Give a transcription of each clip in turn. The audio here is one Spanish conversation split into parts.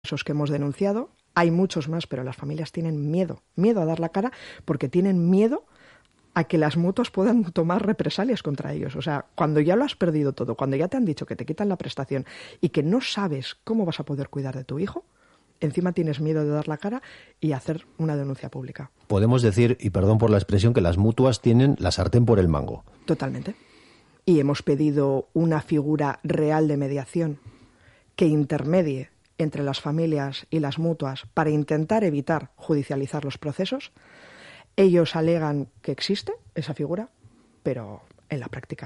casos que hemos denunciado, hay muchos más, pero las familias tienen miedo a dar la cara porque tienen miedo a que las mutuas puedan tomar represalias contra ellos. O sea, cuando ya lo has perdido todo, cuando ya te han dicho que te quitan la prestación y que no sabes cómo vas a poder cuidar de tu hijo, encima tienes miedo de dar la cara y hacer una denuncia pública. Podemos decir, y perdón por la expresión, que las mutuas tienen la sartén por el mango. Totalmente. Y hemos pedido una figura real de mediación que intermedie entre las familias y las mutuas para intentar evitar judicializar los procesos. Ellos alegan que existe esa figura, pero en la práctica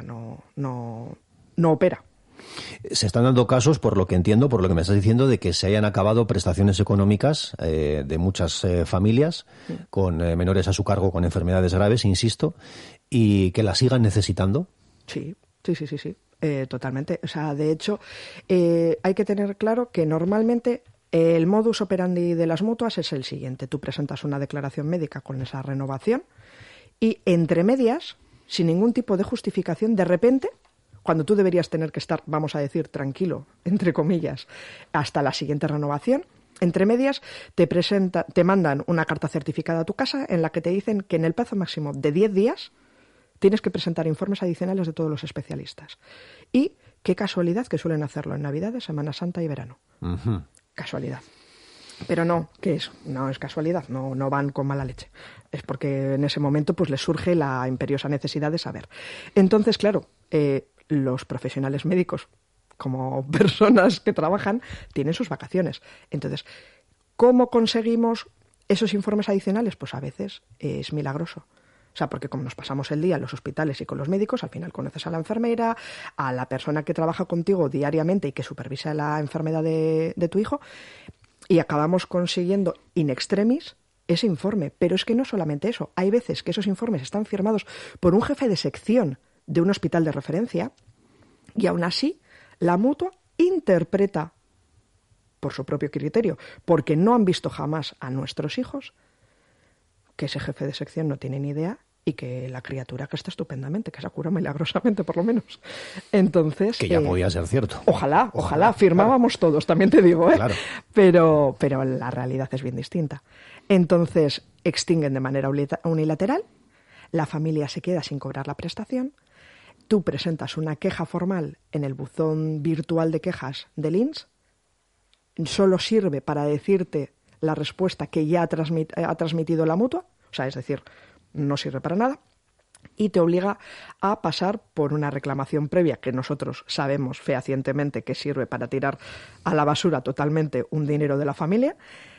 no opera. Se están dando casos, por lo que entiendo, por lo que me estás diciendo, de que se hayan acabado prestaciones económicas de muchas familias con menores a su cargo con enfermedades graves, insisto, y que las sigan necesitando. Sí. Totalmente. O sea, de hecho, hay que tener claro que normalmente el modus operandi de las mutuas es el siguiente. Tú presentas una declaración médica con esa renovación y entre medias, sin ningún tipo de justificación, de repente, cuando tú deberías tener que estar, vamos a decir, tranquilo, entre comillas, hasta la siguiente renovación, entre medias te mandan una carta certificada a tu casa en la que te dicen que en el plazo máximo de 10 días tienes que presentar informes adicionales de todos los especialistas. Y qué casualidad que suelen hacerlo en Navidades, Semana Santa y verano. Uh-huh. Casualidad. Pero no, ¿qué es? No es casualidad, no van con mala leche. Es porque en ese momento pues les surge la imperiosa necesidad de saber. Entonces, claro, los profesionales médicos, como personas que trabajan, tienen sus vacaciones. Entonces, ¿cómo conseguimos esos informes adicionales? Pues a veces es milagroso. O sea, porque como nos pasamos el día en los hospitales y con los médicos, al final conoces a la enfermera, a la persona que trabaja contigo diariamente y que supervisa la enfermedad de tu hijo, y acabamos consiguiendo in extremis ese informe. Pero es que no solamente eso. Hay veces que esos informes están firmados por un jefe de sección de un hospital de referencia y aún así la mutua interpreta por su propio criterio, porque no han visto jamás a nuestros hijos, que ese jefe de sección no tiene ni idea y que la criatura que está estupendamente, que se cura milagrosamente por lo menos. Entonces, que ya podía ser cierto. Ojalá, firmábamos claro. Todos, también te digo, Claro. Pero la realidad es bien distinta. Entonces, extinguen de manera unilateral, la familia se queda sin cobrar la prestación, tú presentas una queja formal en el buzón virtual de quejas del INS, solo sirve para decirte la respuesta que ya ha transmitido la mutua, o sea, es decir, no sirve para nada, y te obliga a pasar por una reclamación previa que nosotros sabemos fehacientemente que sirve para tirar a la basura totalmente un dinero de la familia,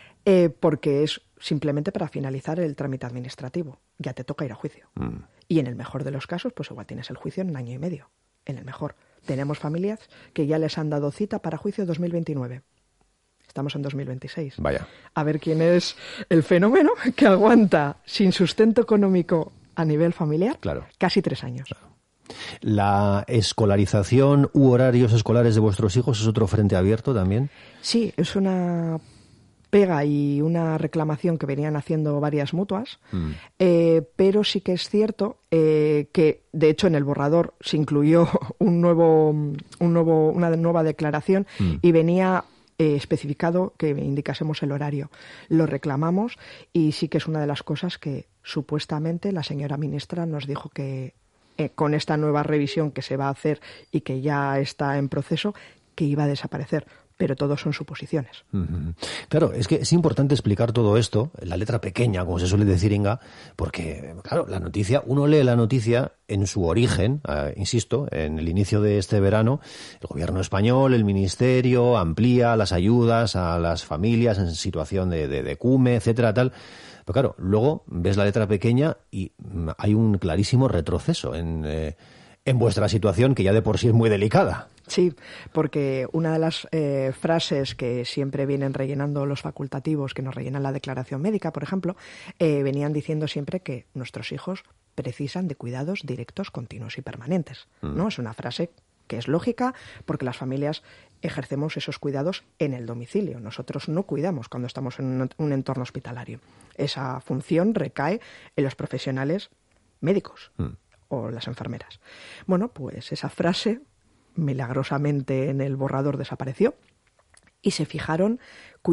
porque es simplemente para finalizar el trámite administrativo. Ya te toca ir a juicio. Y en el mejor de los casos, pues igual tienes el juicio en 1 año y medio. En el mejor. Tenemos familias que ya les han dado cita para juicio 2029. Estamos en 2026. Vaya. A ver quién es el fenómeno que aguanta sin sustento económico a nivel familiar, claro, casi 3 años. Claro. ¿La escolarización u horarios escolares de vuestros hijos es otro frente abierto también? Sí, es una pega y una reclamación que venían haciendo varias mutuas, pero sí que es cierto que, de hecho, en el borrador se incluyó una nueva declaración y venía especificado que indicásemos el horario. Lo reclamamos y sí que es una de las cosas que supuestamente la señora ministra nos dijo que con esta nueva revisión que se va a hacer y que ya está en proceso, que iba a desaparecer. Pero todo son suposiciones. Claro, es que es importante explicar todo esto, en la letra pequeña, como se suele decir, Inga, porque, claro, la noticia, uno lee la noticia en su origen, insisto, en el inicio de este verano, el gobierno español, el ministerio, amplía las ayudas a las familias en situación de CUME, etcétera, tal. Pero claro, luego ves la letra pequeña y hay un clarísimo retroceso en vuestra situación, que ya de por sí es muy delicada. Sí, porque una de las frases que siempre vienen rellenando los facultativos, que nos rellenan la declaración médica, por ejemplo, venían diciendo siempre que nuestros hijos precisan de cuidados directos, continuos y permanentes, ¿no? Es una frase que es lógica porque las familias ejercemos esos cuidados en el domicilio. Nosotros no cuidamos cuando estamos en un entorno hospitalario. Esa función recae en los profesionales médicos o las enfermeras. Bueno, pues esa frase milagrosamente en el borrador desapareció y se fijaron